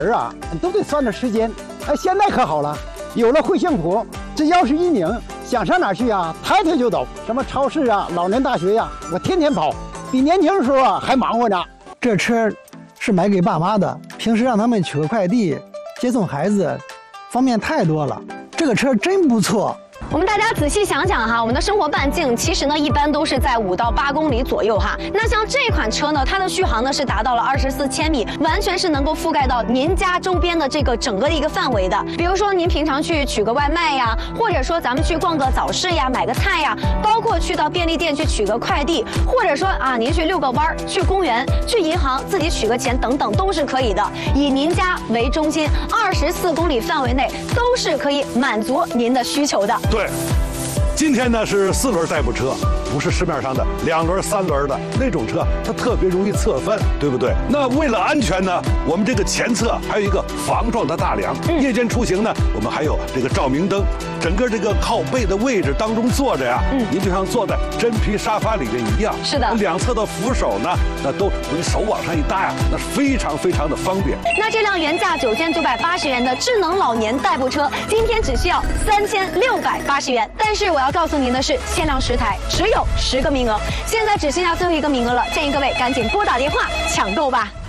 啊，都得算着时间。哎，现在可好了，有了慧幸谱，只要是一拧，想上哪儿去啊，抬腿就走。什么超市啊、老年大学呀、我天天跑，比年轻的时候啊还忙活呢。这车是买给爸妈的，平时让他们取个快递、接送孩子，方便太多了。这个车真不错。 我们大家仔细想想哈，我们的生活半径其实呢一般都是在5到8公里左右哈。那像这款车呢，它的续航呢是达到了24千米，完全是能够覆盖到您家周边的这个整个的一个范围的。比如说您平常去取个外卖呀，或者说咱们去逛个早市呀，买个菜呀，包括去到便利店去取个快递，或者说啊您去遛个弯儿，去公园，去银行自己取个钱等等都是可以的。以您家为中心，24公里范围内都是可以满足您的需求的。 对，今天呢是4轮代步车，不是市面上的2轮、3轮的那种车，它特别容易侧翻，对不对？那为了安全呢，我们这个前侧还有一个防撞的大梁。夜间出行呢，我们还有这个照明灯。整个这个靠背的位置当中坐着呀，您就像坐在真皮沙发里面一样。 是的， 两侧的扶手呢，那都你手往上一搭呀，那是非常非常的方便。 那这辆原价9980元的智能老年代步车，今天只需要3680元。但是我要告诉您的是，限量10台，只有10个名额，现在只剩下最后1个名额了，建议各位赶紧拨打电话抢购吧。